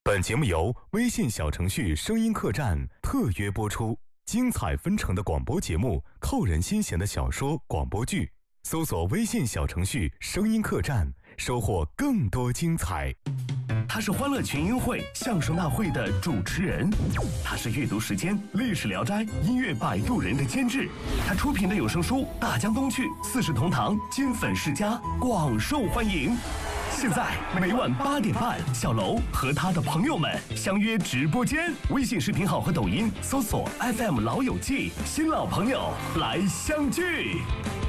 本节目由微信小程序声音客栈特约播出，精彩纷呈的广播节目，扣人心弦的小说广播剧，搜索微信小程序声音客栈，收获更多精彩。 他是欢乐群英会相声大会的主持人，他是阅读时间历史聊斋音乐摆渡人的监制，他出品的有声书大江东去四世同堂金粉世家广受欢迎。现在每晚8点半，小楼和他的朋友们相约直播间，微信视频号和抖音搜索 FM 老友记，新老朋友来相聚。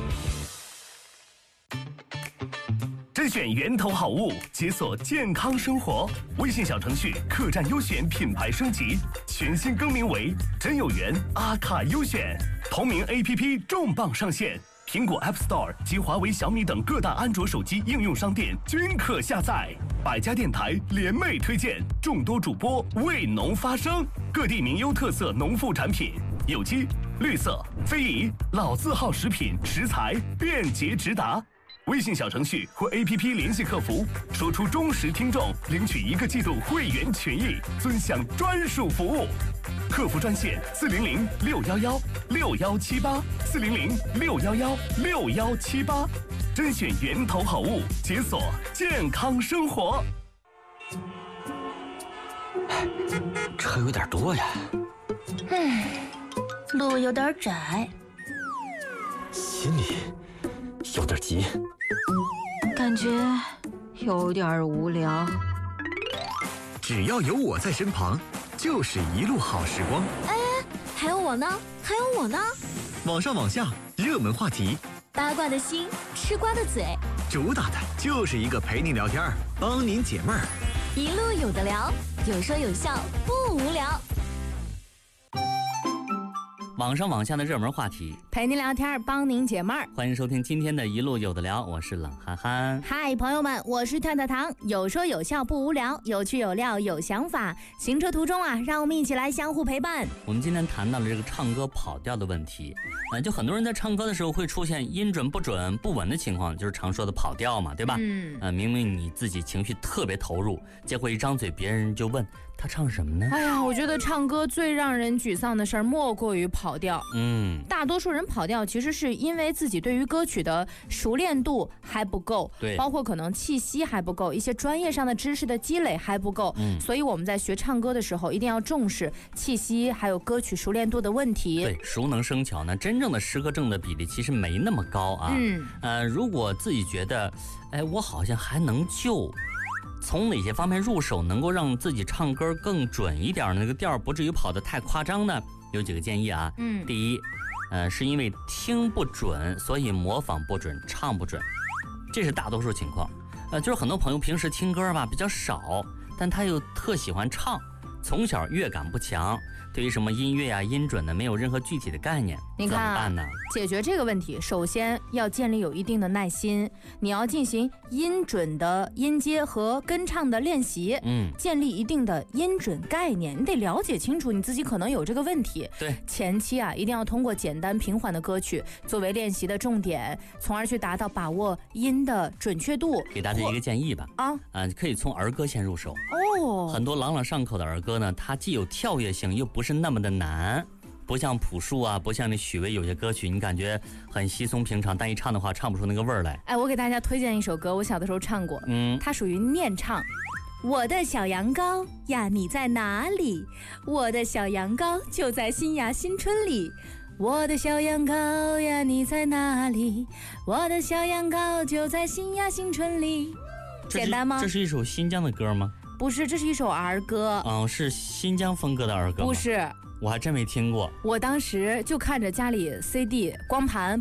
甄选源头好物，解锁健康生活。微信小程序客栈优选品牌升级，全新更名为真有缘阿卡优选。同名 APP 重磅上线，苹果 App Store 及华为、小米等各大安卓手机应用商店均可下载。百家电台联袂推荐，众多主播为农发声，各地名优特色农副产品，有机、绿色、非遗、老字号食品食材便捷直达。微信小程序或 APP 联系客服，说出忠实听众，领取1个季度会员权益，尊享专属服务。客服专线400-611-6178，400-611-6178，甄选源头好物，解锁健康生活。 车有点多呀， 路有点窄， 心里有点急， 感觉有点无聊。 只要有我在身旁，就是一路好时光。 还有我呢，还有我呢。 网上网下，热门话题， 八卦的心，吃瓜的嘴， 主打的就是一个陪您聊天，帮您解闷儿。 一路有的聊，有说有笑，不无聊。 网上网下的热门话题， 陪您聊天，帮您解闷儿。 欢迎收听今天的一路有的聊，我是冷憨憨。 嗨，朋友们，我是跳跳糖，有说有笑不无聊，有趣有料有想法。行车途中啊，让我们一起来相互陪伴。 我们今天谈到了这个唱歌跑调的问题，就很多人在唱歌的时候会出现音准不准、不稳的情况，就是常说的跑调嘛，对吧？明明你自己情绪特别投入，结果一张嘴，别人就问他唱什么呢？ 哎呀，我觉得唱歌最让人沮丧的事儿莫过于跑调。大多数人跑调其实是因为自己对于歌曲的熟练度还不够， 对， 包括可能气息还不够，一些专业上的知识的积累还不够，所以我们在学唱歌的时候一定要重视气息还有歌曲熟练度的问题。 对，熟能生巧呢，真正的诗歌症的比例其实没那么高啊。如果自己觉得，我好像还能救。从哪些方面入手能够让自己唱歌更准一点，那个调不至于跑得太夸张呢？有几个建议啊。第一，是因为听不准，所以模仿不准，唱不准，这是大多数情况。就是很多朋友平时听歌吧比较少，但他又特喜欢唱，从小乐感不强，对于什么音乐啊、音准呢，没有任何具体的概念。 你看怎么办呢？ 解决这个问题，首先要建立有一定的耐心，你要进行音准的音阶和跟唱的练习，建立一定的音准概念，你得了解清楚你自己可能有这个问题。 对， 前期啊一定要通过简单平缓的歌曲作为练习的重点，从而去达到把握音的准确度。 给大家一个建议吧，可以从儿歌先入手。很多朗朗上口的儿歌呢，它既有跳跃性，又不是那么的难。不像朴树啊，不像那许巍有些歌曲，你感觉很稀松平常，但一唱的话唱不出那个味儿来。 我给大家推荐一首歌，我小的时候唱过，它属于念唱。我的小羊羔呀，你在哪里？我的小羊羔就在新芽新春里。我的小羊羔呀，你在哪里？我的小羊羔就在新芽新春里。简单吗？ 这是一首新疆的歌吗？ 不是，这是一首儿歌。 是新疆风格的儿歌吗？ 不是， 我还真没听过。 我当时就看着家里 CD 光盘